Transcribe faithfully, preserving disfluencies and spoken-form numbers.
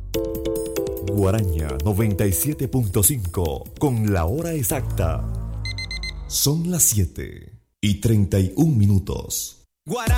Guaraña noventa y siete punto cinco con la hora exacta. Son las siete y treinta y un minutos. Guaraña.